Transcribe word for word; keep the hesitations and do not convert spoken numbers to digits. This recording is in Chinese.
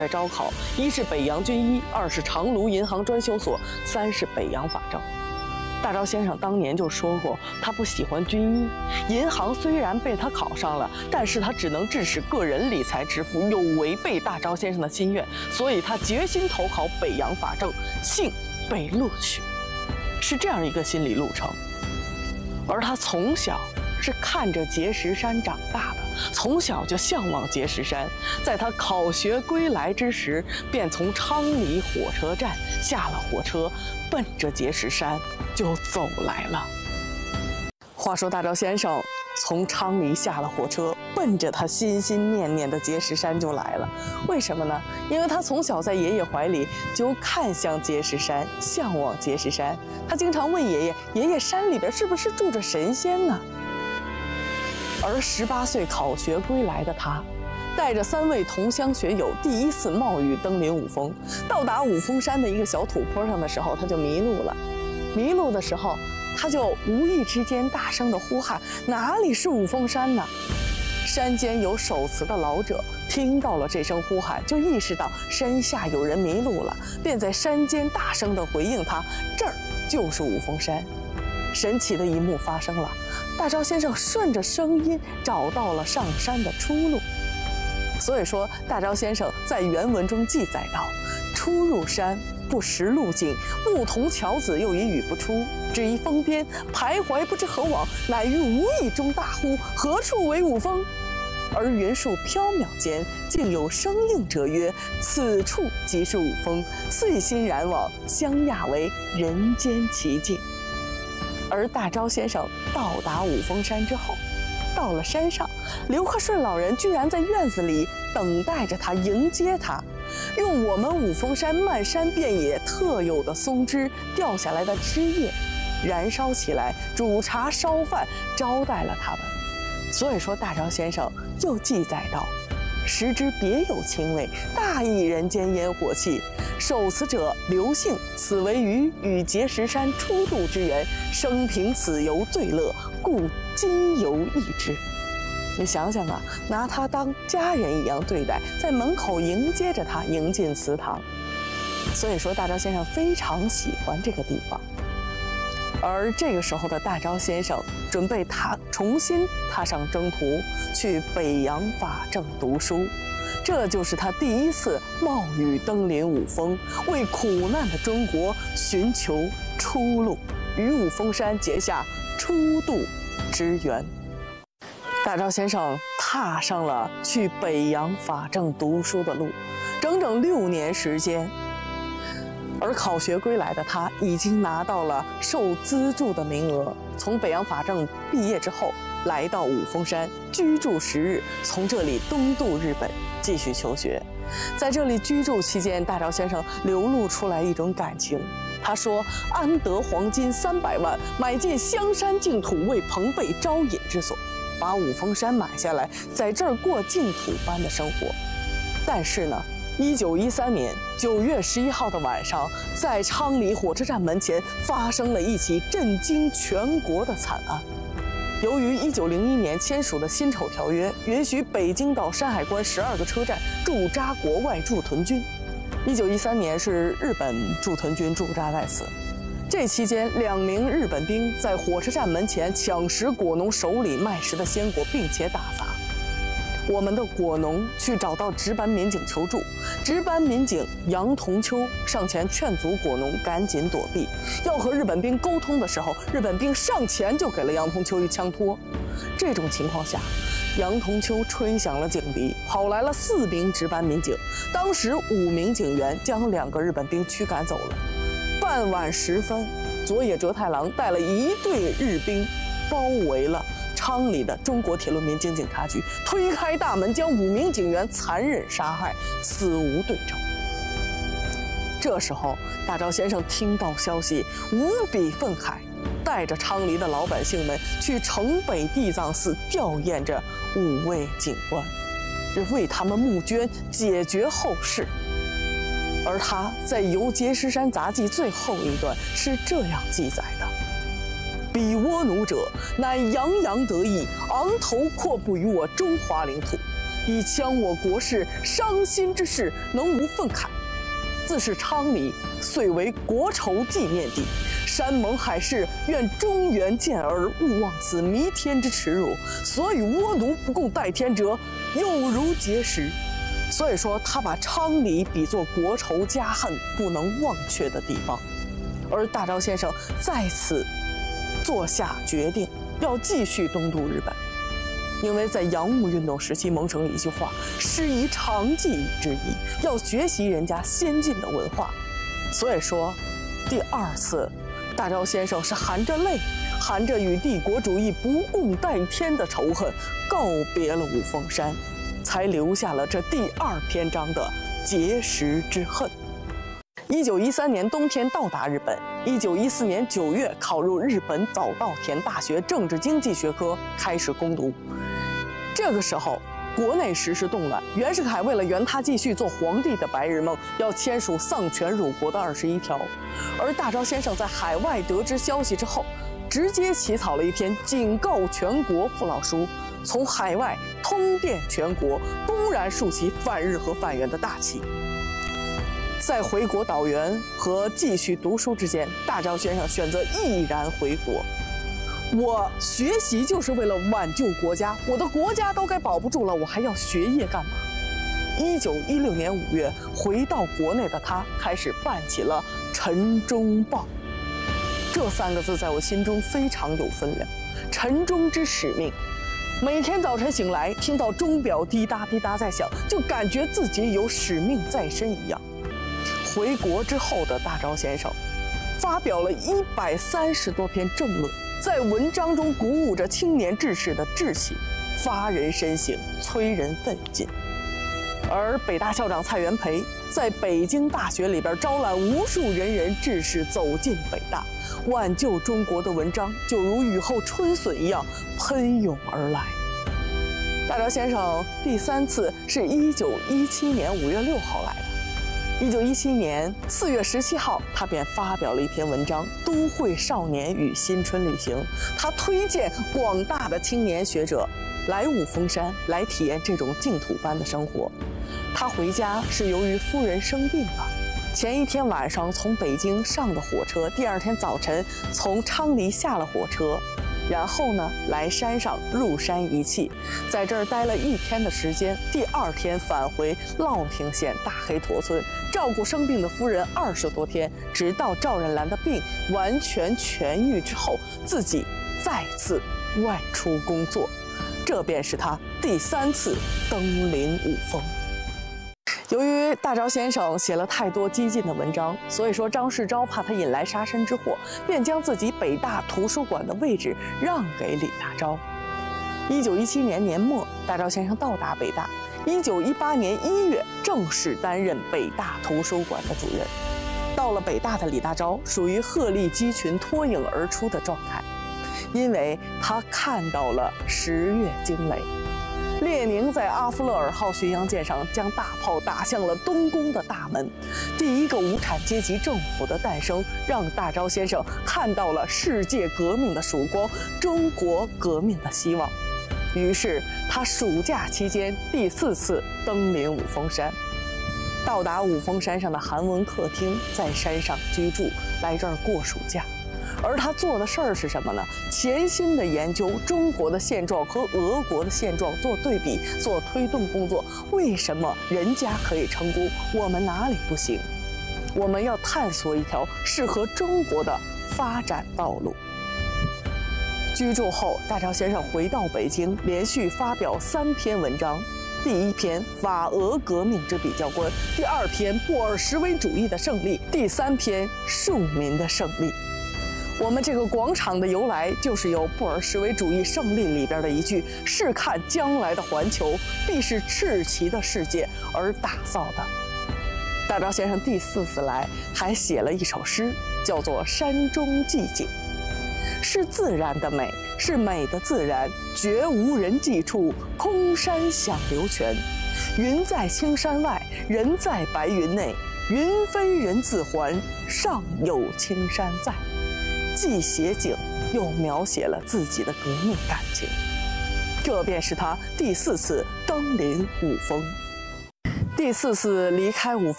在招考，一是北洋军医，二是长卢银行专修所，三是北洋法政。大钊先生当年就说过，他不喜欢军医。银行虽然被他考上了，但是他只能致使个人理财致富，有违背大钊先生的心愿，所以他决心投考北洋法政，幸被录取，是这样一个心理路程。而他从小是看着碣石山长大的，从小就向往碣石山。在他考学归来之时，便从昌黎火车站下了火车，奔着碣石山就走来了。话说大钊先生从昌黎下了火车，奔着他心心念念的碣石山就来了。为什么呢？因为他从小在爷爷怀里就看向碣石山，向往碣石山。他经常问爷爷：“爷爷，山里边是不是住着神仙呢？”而十八岁考学归来的他，带着三位同乡学友，第一次冒雨登临五峰。到达五峰山的一个小土坡上的时候，他就迷路了。迷路的时候，他就无意之间大声地呼喊：“哪里是五峰山呢？”山间有手持的老者听到了这声呼喊，就意识到山下有人迷路了，便在山间大声地回应他：“这儿就是五峰山。”神奇的一幕发生了，大钊先生顺着声音找到了上山的出路。所以说，大钊先生在原文中记载道：“初入山，不识路径，牧童樵子又已语不出，只一峰巅，徘徊不知何往，乃于无意中大呼：何处为五峰？而云树缥缈间，竟有声应者曰：此处即是五峰。遂欣然往，相讶为人间奇境。”而大钊先生到达五峰山之后，到了山上，刘克顺老人居然在院子里等待着他，迎接他，用我们五峰山漫山遍野特有的松枝掉下来的枝叶，燃烧起来，煮茶烧饭，招待了他们。所以说，大钊先生又记载道：“时之别有清味，大异人间烟火气。受此者刘姓，此为于与碣石山初度之缘，生平此游最乐，故今犹忆之。”你想想啊，拿他当家人一样对待，在门口迎接着他，迎进祠堂。所以说，大钊先生非常喜欢这个地方。而这个时候的大钊先生准备踏重新踏上征途，去北洋法政读书。这就是他第一次冒雨登临五峰，为苦难的中国寻求出路，与五峰山结下初度之缘。大钊先生踏上了去北洋法政读书的路，整整六年时间。而考学归来的他，已经拿到了受资助的名额，从北洋法政毕业之后，来到五峰山居住十日，从这里东渡日本继续求学。在这里居住期间，大钊先生流露出来一种感情。他说：“安得黄金三百万，买进香山净土，为朋辈招引之所。”把五峰山买下来，在这儿过净土般的生活。但是呢，一九一三年九月十一号的晚上，在昌黎火车站门前发生了一起震惊全国的惨案。由于一九零一年签署的辛丑条约，允许北京到山海关十二个车站驻扎国外驻屯军。一九一三年是日本驻屯军驻扎在此。这期间，两名日本兵在火车站门前抢食果农手里卖食的鲜果，并且打砸。我们的果农去找到值班民警求助，值班民警杨同秋上前劝阻果农赶紧躲避。要和日本兵沟通的时候，日本兵上前就给了杨同秋一枪托。这种情况下，杨同秋吹响了警笛，跑来了四名值班民警，当时五名警员将两个日本兵驱赶走了。傍晚时分，佐野哲太郎带了一队日兵，包围了昌黎的中国铁路民警警察局，推开大门，将五名警员残忍杀害，死无对证。这时候，大钊先生听到消息，无比愤慨，带着昌黎的老百姓们去城北地藏寺吊唁着五位警官，为他们募捐，解决后事。而他在《游碣石山杂记》最后一段是这样记载的：“彼倭奴者，乃洋洋得意，昂头阔步于我中华领土。 以将我国事伤心之事，能无愤慨？自是昌黎，遂为国仇纪念地。山盟海誓，愿中原健儿勿忘此弥天之耻辱。所与倭奴不共戴天者，有如碣石。所以说，他把昌黎比作国仇家恨不能忘却的地方。而大钊先生在此做下决定，要继续东渡日本。因为在洋务运动时期萌生了一句话：“师夷长技之意”，要学习人家先进的文化。所以说，第二次，大钊先生是含着泪，含着与帝国主义不共戴天的仇恨，告别了五峰山，才留下了这第二篇章的碣石之恨。一九一三年冬天到达日本，一九一四年九月考入日本早稻田大学政治经济学科，开始攻读。这个时候，国内时事动乱，袁世凯为了圆他继续做皇帝的白日梦，要签署丧权辱国的二十一条。而大钊先生在海外得知消息之后，直接起草了一篇警告全国父老书，从海外通电全国，公然竖起反日和反袁的大旗。在回国导员和继续读书之间，大钊先生选择毅然回国。我学习就是为了挽救国家，我的国家都该保不住了，我还要学业干嘛？一九一六年五月，回到国内的他开始办起了《晨钟报》。这三个字在我心中非常有分量，晨钟之使命。每天早晨醒来，听到钟表滴答滴答在响，就感觉自己有使命在身一样。回国之后的大钊先生，发表了一百三十多篇政论，在文章中鼓舞着青年志士的志气，发人深省，催人奋进。而北大校长蔡元培在北京大学里边招揽无数仁人志士走进北大，挽救中国的文章就如雨后春笋一样喷涌而来。大钊先生第三次是一九一七年五月六号来的。一九一七年四月十七号，他便发表了一篇文章《都会少年与新春旅行》。他推荐广大的青年学者来五峰山，来体验这种净土般的生活。他回家是由于夫人生病了，前一天晚上从北京上的火车，第二天早晨从昌黎下了火车。然后呢，来山上入山一气，在这儿待了一天的时间。第二天返回乐平县大黑驼村，照顾生病的夫人二十多天，直到赵冉兰的病完全痊愈之后，自己再次外出工作。这便是他第三次登临五峰。由于大钊先生写了太多激进的文章，所以说张世钊怕他引来杀身之祸，便将自己北大图书馆的位置让给李大钊。一九一七年年末，大钊先生到达北大。一九一八年一月，正式担任北大图书馆的主任。到了北大的李大钊属于鹤立鸡群、脱颖而出的状态，因为他看到了十月惊雷。列宁在阿夫勒尔号巡洋舰上将大炮打向了东宫的大门，第一个无产阶级政府的诞生，让大钊先生看到了世界革命的曙光，中国革命的希望。于是他暑假期间第四次登临五峰山。到达五峰山上的韩文客厅，在山上居住，来这儿过暑假。而他做的事儿是什么呢？潜心的研究中国的现状和俄国的现状，做对比，做推动工作。为什么人家可以成功，我们哪里不行？我们要探索一条适合中国的发展道路。居住后，大钊先生回到北京，连续发表三篇文章。第一篇法俄革命之比较观，第二篇布尔什维主义的胜利，第三篇庶民的胜利。我们这个广场的由来，就是由布尔什维主义胜利里边的一句“试看将来的环球，必是赤旗的世界”而打造的。大钊先生第四次来，还写了一首诗，叫做《山中寂景》。是自然的美，是美的自然，绝无人迹处，空山响流泉。云在青山外，人在白云内，云飞人自还，上有青山在。既写景，又描写了自己的革命感情。 这便是他第四次登临五峰。第四次离开五峰。